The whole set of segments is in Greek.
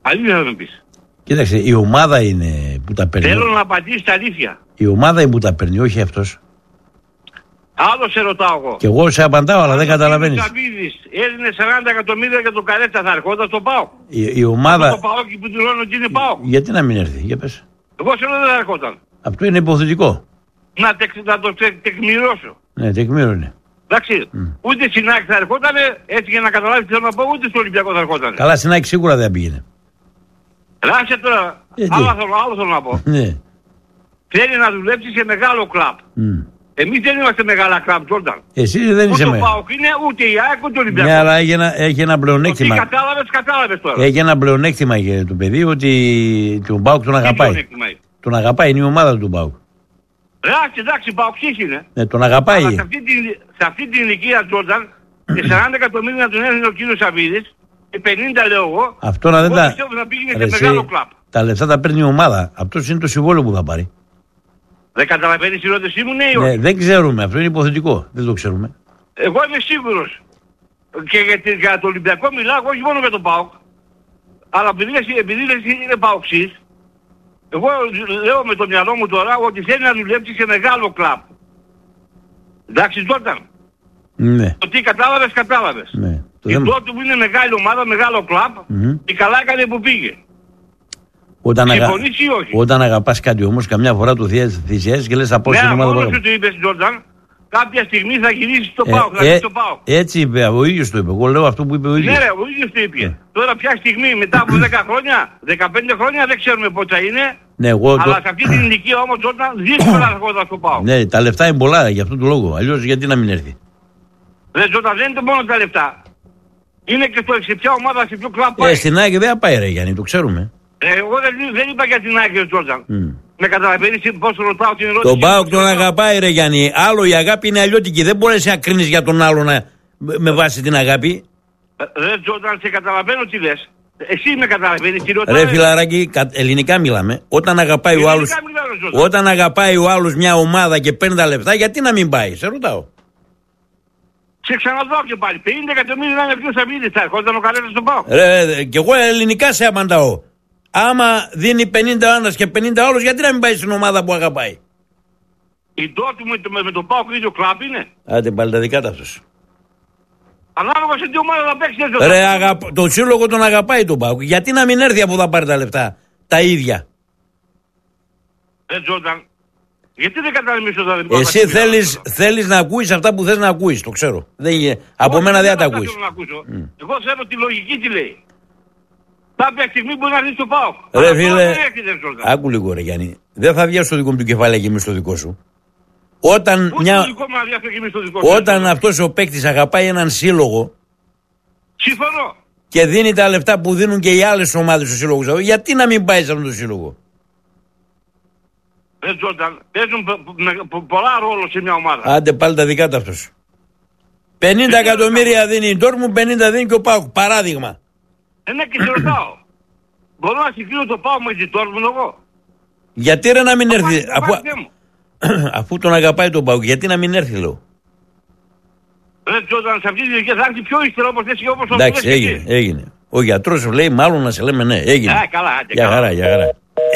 Αλήθεια θα με πεις. Κοίταξε, η ομάδα είναι που τα παίρνει. Θέλω να απαντήσεις τα αλήθεια. Η ομάδα είναι που τα παίρνει, όχι αυτός. Άλλο σε ρωτάω εγώ. Και εγώ σε απαντάω, αλλά δεν καταλαβαίνεις. Ο Σαββίδης έδινε 40 εκατομμύρια για τον Καρέτσα, θα ερχόταν στο ΠΑΟΚ. Η ομάδα. Το ΠΑΟΚ που του λένε ότι είναι ΠΑΟΚ. Γιατί να μην έρθει, για πες. Εγώ σε λέω δεν θα ερχόταν. Αυτό είναι υποθετικό. Να το τεκμηρώσω. Ναι, τεκμήρο είναι. Εντάξει. Ούτε στην ΑΕΚ θα ερχόταν, έτσι για να καταλάβει τι θέλω να πω, ούτε στο Ολυμπιακό θα ερχόταν. Καλά, στην ΑΕΚ σίγουρα δεν πήγαινε. Ράσε τώρα. Άλλο θέλω να πω. Ναι. Θέλει να δουλέψει σε μεγάλο κλαμπ. Εμείς δεν είμαστε μεγάλα κλαμπ, Τζόρνταν. Εσύ δεν είσαι μεγάλο. Ούτε ο ΠΑΟΚ είναι, ούτε η ΑΕΚ, ούτε ο Ολυμπιακός. Ναι, αλλά έχει ένα πλεονέκτημα. Ότι κατάλαβες τώρα. Έχει ένα πλεονέκτημα για το παιδί ότι τον ΠΑΟΚ τον αγαπάει. Τον αγαπάει, είναι η ομάδα του ΠΑΟΚ. Εντάξει, ΠΑΟΚ είναι. Ναι, τον αγαπάει. Αλλά σε αυτή την ηλικία, Τζόρνταν, και 40 εκατομμύρια να τον έδινε ο κύριος Σαββίδης, και 50 λέω εγώ, αυτό να δεν τα... πιστεύω να πήγαινε σε μεγάλο κλαμπ. Τα λεφτά τα παίρνει η ομάδα. Αυτό είναι το συμβόλαιο που θα πάρει. Δεν καταλαβαίνεις η ερώτησή μου, ναι ή όχι? Ναι, δεν ξέρουμε. Αυτό είναι υποθετικό. Δεν το ξέρουμε. Εγώ είμαι σίγουρος. Και για το Ολυμπιακό μιλάω, όχι μόνο για τον ΠΑΟΚ. Αλλά επειδή είναι ΠΑΟΚσής, εγώ λέω με το μυαλό μου τώρα ότι θέλει να δουλέψει σε μεγάλο κλαμπ. Εντάξει, Τζόρνταν. Ναι. Το τι κατάλαβες. Ναι. Η πρώτη που είναι μεγάλη ομάδα, μεγάλο κλαμπ, και καλά έκανε που πήγε. Συμφωνείς ή όχι? Όταν αγαπάς κάτι όμως, καμιά φορά το θυσιάζεις και λες θα πω στην ομάδα. Ναι, μόνο του είπες, Τζόρνταν, κάποια στιγμή θα γυρίσει στο ΠΑΟΚ. Έτσι είπε, ο ίδιος το είπε. Εγώ λέω αυτό που είπε ο ίδιος. Ναι, ο ίδιος το είπε. Τώρα ποια στιγμή, μετά από 10 χρόνια, 15 χρόνια, δεν ξέρουμε πότε θα είναι. Ναι, αλλά σε αυτή την ηλικία όμως, Τζόρνταν, δύσκολα θα έρχονταν στο ΠΑΟΚ. Ναι, τα λεφτά είναι πολλά για αυτόν τον λόγο. Αλλιώς γιατί να μην έρθει. Τζόρνταν, δεν είναι μόνο τα λεφτά. Είναι και σε ποια ομάδα, σε ποιο κλαμπ πάει. Στην ΑΕΚ δεν θα πάει, ρε Γιάννη, το ξέρουμε. Εγώ δεν είπα για την ΑΕΚ, Τζόρνταν. Με καταλαβαίνεις πώς ρωτάω την ερώτηση. Τον ΠΑΟΚ τον αγαπάει, ρε Γιάννη. Άλλο η αγάπη είναι αλλιώτικη. Δεν μπορείς να κρίνεις για τον άλλο με βάση την αγάπη. Ρε Τζόρνταν, σε καταλαβαίνω τι λες. Εσύ με καταλαβαίνεις τι ρωτάω. Ρε φιλαράκι, ελληνικά μιλάμε. Όταν αγαπάει ο άλλος μια ομάδα και παίρνει τα λεφτά, γιατί να μην πάει, σε ρωτάω. Σε ξαναδώ και πάλι. 50 εκατομμύρια να είναι ποιος θα μείνει, θα ερχόταν ο Καρέτας στον ΠΑΟΚ. Κι εγώ ελληνικά σε απαντάω. Άμα δίνει 50 ένας και 50 άλλος, γιατί να μην πάει στην ομάδα που αγαπάει. Η τότε με τον ΠΑΟΚ ίδιο κλαμπ είναι. Άντε πάλι τα δικά ταυτός. Ανάλογα σε τι ομάδα θα παίξει. Το σύλλογο τον αγαπάει τον ΠΑΟΚ. Γιατί να μην έρθει από θα πάρει τα λεφτά τα ίδια. Τζόρνταν, γιατί δεν καταλαβαίνεις όταν δεν εσύ θέλεις να ακούεις αυτά που θες να ακούεις, το ξέρω. Από μένα δεν θα τα ακούεις. Εγώ θέλω τη λογική τι λέει. Κάποια στιγμή μπορεί να έρθει στο ΠΑΟΚ. Ρε φίλε, άκου λίγο ρε Γιάννη. Δεν θα βγει στο δικό μου του κεφάλαιο και εμείς στο δικό σου. Όταν αυτός ο παίκτης αγαπάει έναν σύλλογο. Συμφωνώ. Και δίνει τα λεφτά που δίνουν και οι άλλες ομάδες στο σύλλογο. Γιατί να μην πάει σε αυτόν τον σύλλογο. Τζόρνταν, παίζουν πολλά ρόλο σε μια ομάδα. Άντε πάλι τα δικά του αυτός. 50 εκατομμύρια δίνει η Ντόρτμουντ, 50 δίνει και ο ΠΑΟΚ. Παράδειγμα. Ναι, και σε ρωτάω. Μπορώ να συγκρίνω το ΠΑΟΚ με την Ντόρτμουντ εγώ. Γιατί ρε να μην έρθει. Αφού τον αγαπάει τον ΠΑΟΚ, γιατί να μην έρθει λέω. Τζόρνταν, σε αυτή τη ηλικία θα έρθει πιο ύστερα όπως έτσι όπως τον εντάξει, έγινε. Ο γιατρός σου λέει μάλλον να σε λέμε ναι, έγινε. Καλά, για χαρά, για χαρά.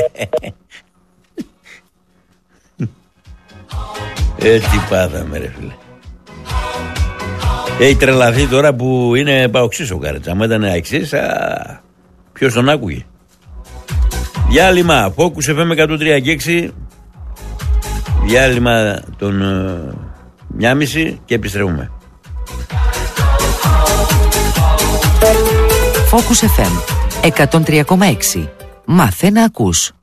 Έτσι πάθαμε ρε φίλε. Έχει τρελαθεί τώρα που είναι παοξής ο Κάρετσα. Αν ήταν αεξής, ποιος τον άκουγε. Διάλειμμα Focus FM 103.6. Διάλειμμα των 1.30 και επιστρέφουμε. Focus FM 103,6. Μάθε να ακούς.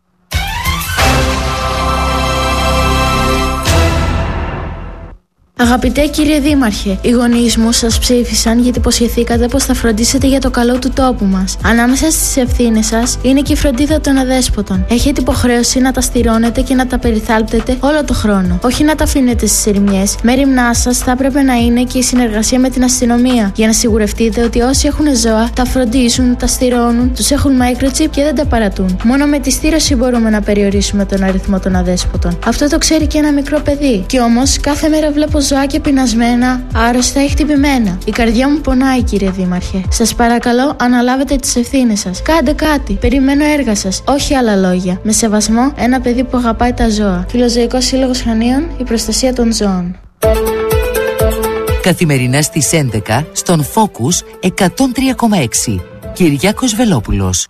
Αγαπητέ κύριε Δήμαρχε, οι γονείς μου σας ψήφισαν γιατί υποσχεθήκατε πως θα φροντίσετε για το καλό του τόπου μας. Ανάμεσα στις ευθύνες σας είναι και η φροντίδα των αδέσποτων. Έχετε υποχρέωση να τα στηρώνετε και να τα περιθάλπτετε όλο το χρόνο. Όχι να τα αφήνετε στις ερημιές. Μέριμνά σας θα έπρεπε να είναι και η συνεργασία με την αστυνομία. Για να σιγουρευτείτε ότι όσοι έχουν ζώα τα φροντίζουν, τα στηρώνουν, τους έχουν microchip και δεν τα παρατούν. Μόνο με τη στήρωση μπορούμε να περιορίσουμε τον αριθμό των αδέσποτων. Αυτό το ξέρει και ένα μικρό παιδί. Κι όμως κάθε μέρα βλέπω ζωάκια πεινασμένα, άρρωστα ή χτυπημένα. Η καρδιά μου πονάει, κύριε Δήμαρχε. Σας παρακαλώ, αναλάβετε τις ευθύνες σας. Κάντε κάτι. Περιμένω έργα σας. Όχι άλλα λόγια. Με σεβασμό, ένα παιδί που αγαπάει τα ζώα. Φιλοζωικός Σύλλογος Χανίων, η προστασία των ζώων. Καθημερινά στις 11 στον Focus 103,6. Κυριάκος Βελόπουλος.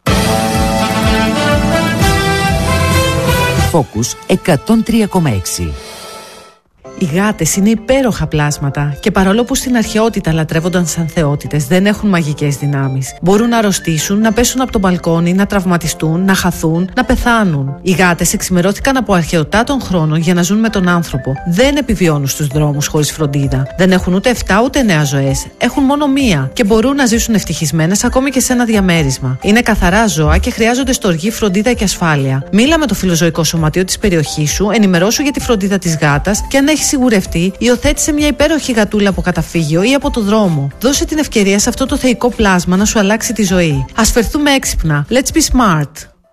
Focus 103,6. Οι γάτες είναι υπέροχα πλάσματα και παρόλο που στην αρχαιότητα λατρεύονταν σαν θεότητες, δεν έχουν μαγικές δυνάμεις. Μπορούν να αρρωστήσουν, να πέσουν από το μπαλκόνι, να τραυματιστούν, να χαθούν, να πεθάνουν. Οι γάτες εξημερώθηκαν από αρχαιοτά των χρόνων για να ζουν με τον άνθρωπο. Δεν επιβιώνουν στους δρόμους χωρίς φροντίδα. Δεν έχουν ούτε 7 ούτε 9 ζωές. Έχουν μόνο μία και μπορούν να ζήσουν ευτυχισμένες ακόμη και σε ένα διαμέρισμα. Είναι καθαρά ζώα και χρειάζονται στοργή, φροντίδα και ασφάλεια. Μίλα με το φιλοζωικό σωματείο της περιοχής σου, ενημερώσου για τη φροντίδα της γάτας και αν έχει σιγουρευτεί, υιοθέτησε μια υπέροχη γατούλα από καταφύγιο ή από το δρόμο. Δώσε την ευκαιρία σε αυτό το θεϊκό πλάσμα να σου αλλάξει τη ζωή. Ας φερθούμε έξυπνα. Let's be smart.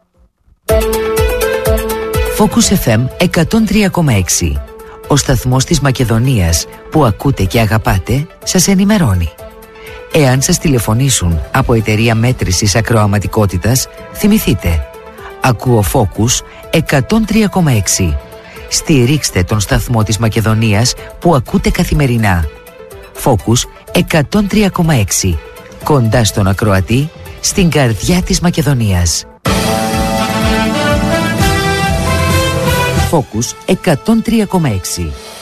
Focus FM 103,6. Ο σταθμός της Μακεδονίας που ακούτε και αγαπάτε σας ενημερώνει. Εάν σας τηλεφωνήσουν από εταιρεία μέτρησης ακροαματικότητας, θυμηθείτε. Ακούω Focus 103,6. Στηρίξτε τον σταθμό της Μακεδονίας που ακούτε καθημερινά. Focus 103,6. Κοντά στον ακροατή, στην καρδιά της Μακεδονίας. Focus 103,6.